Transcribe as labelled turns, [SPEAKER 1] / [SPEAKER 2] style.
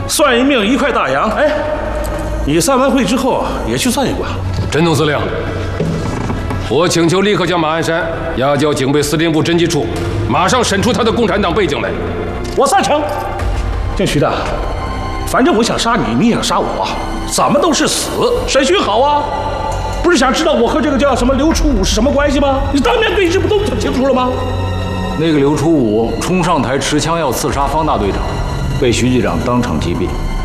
[SPEAKER 1] 算一命一块大洋。哎，你散完会之后也去算一卦。
[SPEAKER 2] 陈总司令，我请求立刻将马鞍山押交警备司令部侦缉处，马上审出他的共产党背景来。
[SPEAKER 1] 我赞成。姓徐的，反正我想杀你，你也想杀我，咱们都是死，审讯好啊。不是想知道我和这个叫什么刘初武是什么关系吗？你当面对质不都很清楚了吗？
[SPEAKER 3] 那个刘初武冲上台持枪要刺杀方大队长，被徐局长当场击毙。